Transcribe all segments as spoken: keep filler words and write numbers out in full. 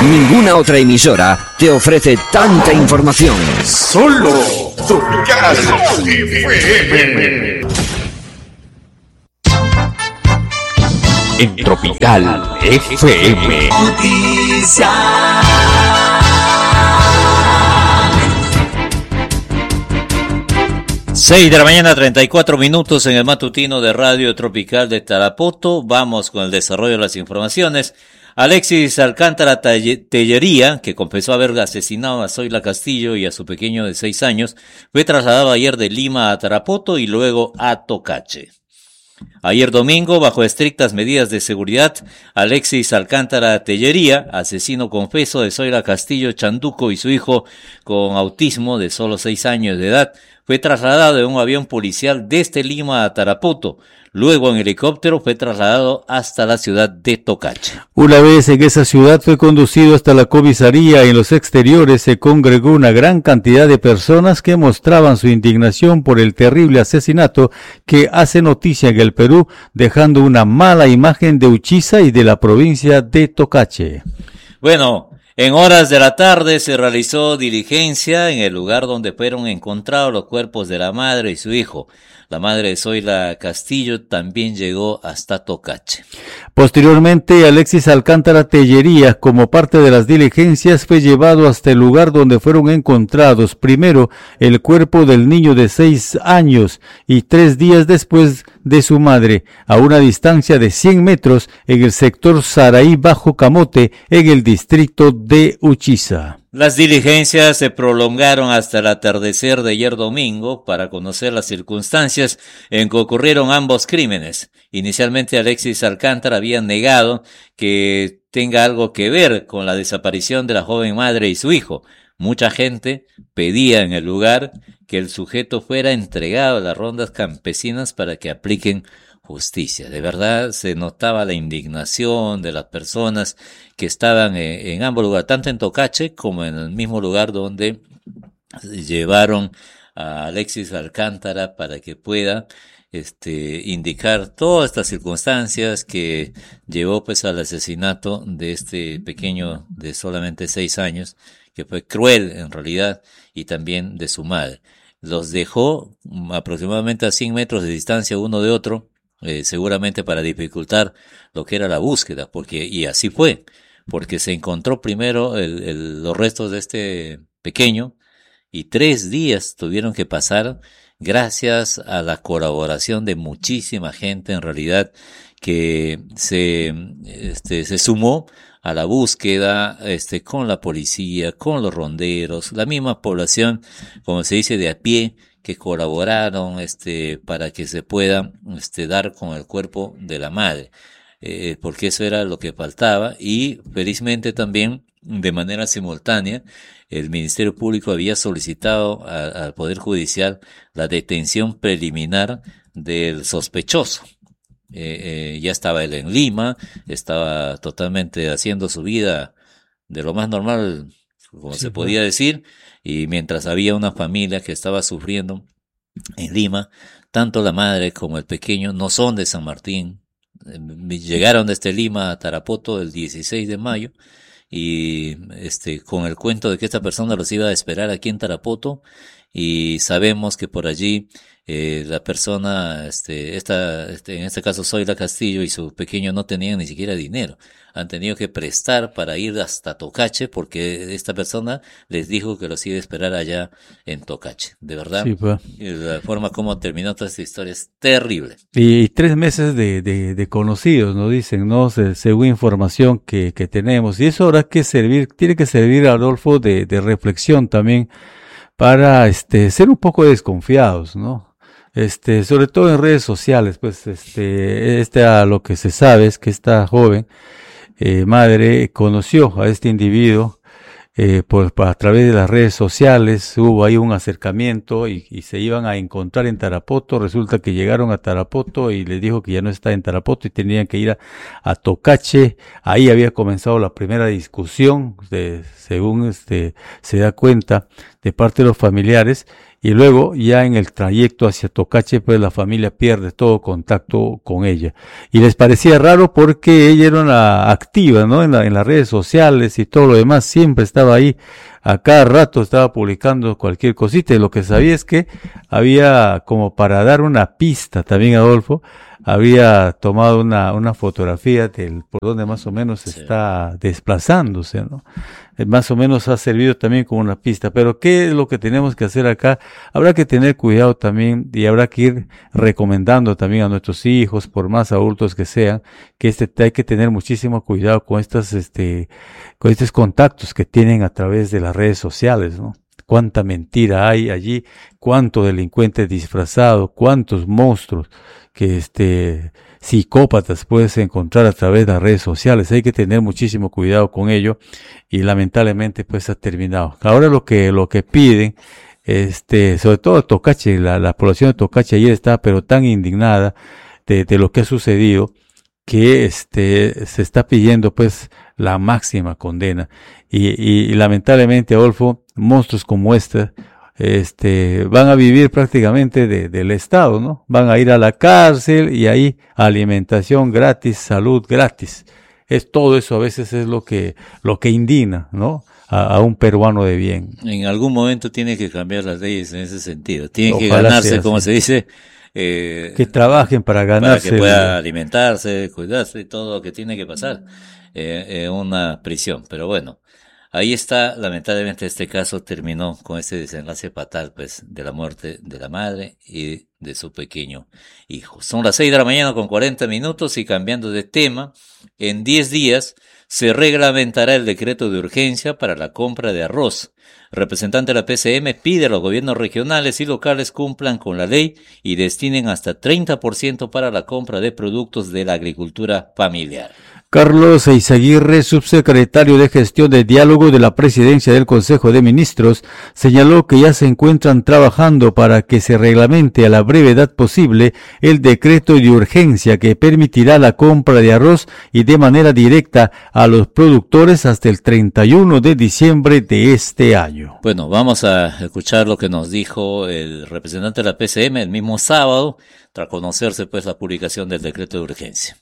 Ninguna otra emisora te ofrece tanta información. Solo Tropical F M. En Tropical F M. Noticias. seis de la mañana, treinta y cuatro minutos en el matutino de Radio Tropical de Tarapoto. Vamos con el desarrollo de las informaciones. Alexis Alcántara Tellería, que confesó haber asesinado a Zoila Castillo y a su pequeño de seis años, fue trasladado ayer de Lima a Tarapoto y luego a Tocache. Ayer domingo, bajo estrictas medidas de seguridad, Alexis Alcántara Tellería, asesino confeso de Zoila Castillo Chanduco y su hijo con autismo de solo seis años de edad, fue trasladado en un avión policial desde Lima a Tarapoto. Luego en helicóptero fue trasladado hasta la ciudad de Tocache. Una vez en esa ciudad fue conducido hasta la comisaría y en los exteriores se congregó una gran cantidad de personas que mostraban su indignación por el terrible asesinato que hace noticia en el Perú, dejando una mala imagen de Uchiza y de la provincia de Tocache. Bueno, en horas de la tarde se realizó diligencia en el lugar donde fueron encontrados los cuerpos de la madre y su hijo. La madre de Zoila Castillo también llegó hasta Tocache. Posteriormente, Alexis Alcántara Tellería, como parte de las diligencias, fue llevado hasta el lugar donde fueron encontrados primero el cuerpo del niño de seis años y tres días después de su madre, a una distancia de cien metros en el sector Saraí Bajo Camote, en el distrito de Uchiza. Las diligencias se prolongaron hasta el atardecer de ayer domingo para conocer las circunstancias en que ocurrieron ambos crímenes. Inicialmente Alexis Alcántara había negado que tenga algo que ver con la desaparición de la joven madre y su hijo. Mucha gente pedía en el lugar que el sujeto fuera entregado a las rondas campesinas para que apliquen justicia. De verdad se notaba la indignación de las personas que estaban en, en ambos lugares, tanto en Tocache como en el mismo lugar donde llevaron a Alexis Alcántara para que pueda este indicar todas estas circunstancias que llevó pues al asesinato de este pequeño de solamente seis años, que fue cruel en realidad, y también de su madre. Los dejó aproximadamente a cien metros de distancia uno de otro, Eh, seguramente para dificultar lo que era la búsqueda, porque y así fue, porque se encontró primero el, el, los restos de este pequeño y tres días tuvieron que pasar gracias a la colaboración de muchísima gente en realidad que se este se sumó a la búsqueda este con la policía, con los ronderos, la misma población, como se dice, de a pie, que colaboraron este para que se pueda este dar con el cuerpo de la madre, eh, porque eso era lo que faltaba. Y felizmente también de manera simultánea el Ministerio Público había solicitado a, al Poder Judicial la detención preliminar del sospechoso. Eh, eh, ya estaba él en Lima, estaba totalmente haciendo su vida de lo más normal, como sí, se podía decir, y mientras había una familia que estaba sufriendo en Lima, tanto la madre como el pequeño no son de San Martín, llegaron desde Lima a Tarapoto el dieciséis de mayo, y este con el cuento de que esta persona los iba a esperar aquí en Tarapoto, y sabemos que por allí eh, la persona, este, esta, este, en este caso Zoila Castillo y su pequeño no tenían ni siquiera dinero, han tenido que prestar para ir hasta Tocache porque esta persona les dijo que los iba a esperar allá en Tocache. De verdad, sí, pues. La forma como terminó toda esta historia es terrible. Y tres meses de, de, de conocidos, nos dicen, ¿no? Se, según información que, que tenemos. Y eso habrá que servir, tiene que servir, Adolfo, de, de reflexión también para este ser un poco desconfiados, ¿no? Este, sobre todo en redes sociales, pues, este, este a lo que se sabe es que esta joven eh, madre conoció a este individuo eh, por, a través de las redes sociales, hubo ahí un acercamiento y, y se iban a encontrar en Tarapoto. Resulta que llegaron a Tarapoto y les dijo que ya no está en Tarapoto y tenían que ir a, a Tocache. Ahí había comenzado la primera discusión, de, según este se da cuenta, de parte de los familiares. y luego ya en el trayecto hacia Tocache, pues la familia pierde todo contacto con ella. Y les parecía raro porque ella era una activa, ¿no? En, la, en las redes sociales y todo lo demás, siempre estaba ahí, a cada rato estaba publicando cualquier cosita, y lo que sabía es que había, como para dar una pista también, Adolfo, había tomado una, una fotografía del por donde más o menos Sí. está desplazándose, ¿no? Eh, Más o menos ha servido también como una pista. Pero ¿qué es lo que tenemos que hacer acá? Habrá que tener cuidado también, y habrá que ir recomendando también a nuestros hijos, por más adultos que sean, que este hay que tener muchísimo cuidado con estas, este, con estos contactos que tienen a través de las redes sociales, ¿no? Cuánta mentira hay allí, cuánto delincuente disfrazado, cuántos monstruos que este psicópatas puedes encontrar a través de las redes sociales. Hay que tener muchísimo cuidado con ello, y lamentablemente pues ha terminado. Ahora lo que lo que piden, este, sobre todo Tocache, la, la población de Tocache ayer estaba pero tan indignada de, de lo que ha sucedido, que este se está pidiendo pues la máxima condena, y, y, y lamentablemente, Adolfo, monstruos como este este van a vivir prácticamente de, del Estado, ¿no? Van a ir a la cárcel, y ahí alimentación gratis, salud gratis. Es todo eso, a veces es lo que lo que indigna, ¿no? A, a un peruano de bien. En algún momento tiene que cambiar las leyes en ese sentido. Tienen que Ojalá ganarse, sea como así. se dice, eh, Que trabajen para para ganarse que el- pueda alimentarse, cuidarse y todo lo que tiene que pasar eh, en una prisión. Pero bueno, ahí está, lamentablemente este caso terminó con este desenlace fatal, pues, de la muerte de la madre y de su pequeño hijo. Son las seis de la mañana con cuarenta minutos, y cambiando de tema, en diez días se reglamentará el decreto de urgencia para la compra de arroz. Representante de la P C M pide a los gobiernos regionales y locales cumplan con la ley y destinen hasta treinta por ciento para la compra de productos de la agricultura familiar. Carlos Eizaguirre, subsecretario de Gestión de Diálogo de la Presidencia del Consejo de Ministros, señaló que ya se encuentran trabajando para que se reglamente a la brevedad posible el decreto de urgencia que permitirá la compra de arroz y de manera directa a los productores hasta el treinta y uno de diciembre de este año. Bueno, vamos a escuchar lo que nos dijo el representante de la P C M el mismo sábado, tras conocerse pues la publicación del decreto de urgencia.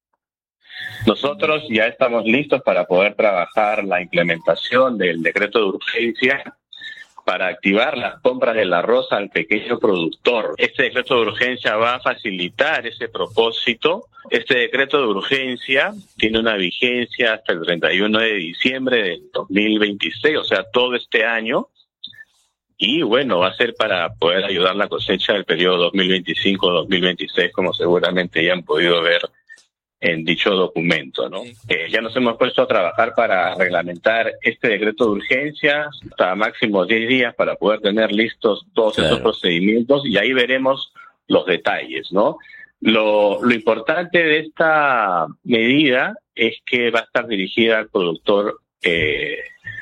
Nosotros ya estamos listos para poder trabajar la implementación del decreto de urgencia para activar las compras del arroz al pequeño productor. Este decreto de urgencia va a facilitar ese propósito. Este decreto de urgencia tiene una vigencia hasta el treinta y uno de diciembre del dos mil veintiséis, o sea, todo este año. Y bueno, va a ser para poder ayudar la cosecha del periodo dos mil veinticinco a dos mil veintiséis, como seguramente ya han podido ver en dicho documento, ¿no? Eh, ya nos hemos puesto a trabajar para reglamentar este decreto de urgencia hasta máximo diez días para poder tener listos todos Claro. estos procedimientos, y ahí veremos los detalles, ¿no? Lo, lo importante de esta medida es que va a estar dirigida al productor eh,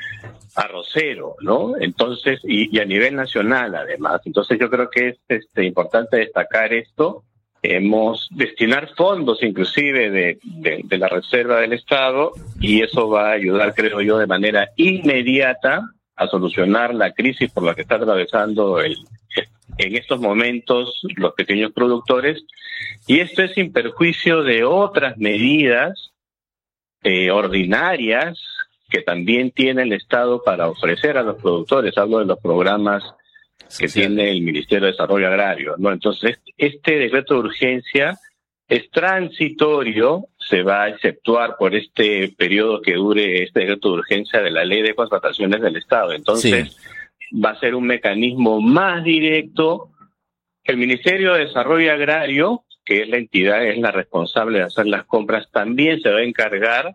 arrocero, ¿no? Entonces, y, y a nivel nacional además. Entonces yo creo que es este, importante destacar esto. Hemos destinar fondos inclusive de, de, de la Reserva del Estado, y eso va a ayudar, creo yo, de manera inmediata a solucionar la crisis por la que está atravesando el, en estos momentos los pequeños productores. Y esto es sin perjuicio de otras medidas eh, ordinarias que también tiene el Estado para ofrecer a los productores. Hablo de los programas que Social. tiene el Ministerio de Desarrollo Agrario, ¿no? Entonces, este decreto de urgencia es transitorio, se va a exceptuar por este periodo que dure este decreto de urgencia de la Ley de Contrataciones del Estado. Entonces, sí, va a ser un mecanismo más directo. El Ministerio de Desarrollo Agrario, que es la entidad, es la responsable de hacer las compras, también se va a encargar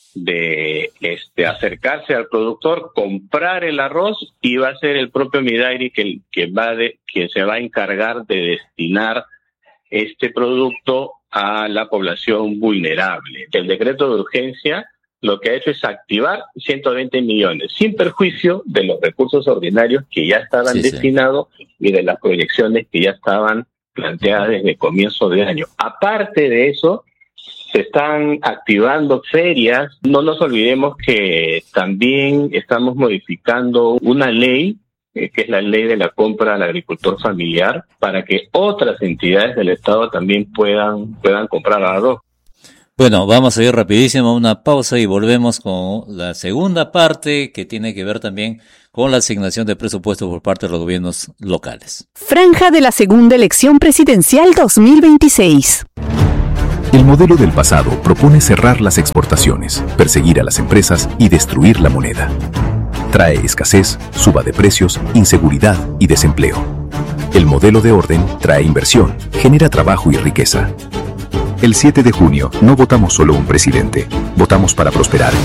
de este acercarse al productor, comprar el arroz, y va a ser el propio Midairi que, que va de, que se va a encargar de destinar este producto a la población vulnerable. El decreto de urgencia lo que ha hecho es activar ciento veinte millones, sin perjuicio de los recursos ordinarios que ya estaban Sí, destinados sí. y de las proyecciones que ya estaban planteadas desde comienzo de año. Aparte de eso, se están activando ferias. No nos olvidemos que también estamos modificando una ley eh, que es la ley de la compra al agricultor familiar, para que otras entidades del Estado también puedan, puedan comprar arroz. Bueno, vamos a ir rapidísimo a una pausa y volvemos con la segunda parte que tiene que ver también con la asignación de presupuestos por parte de los gobiernos locales. Franja de la segunda elección presidencial dos mil veintiséis. El modelo del pasado propone cerrar las exportaciones, perseguir a las empresas y destruir la moneda. Trae escasez, suba de precios, inseguridad y desempleo. El modelo de orden trae inversión, genera trabajo y riqueza. El siete de junio no votamos solo un presidente, votamos para prosperar.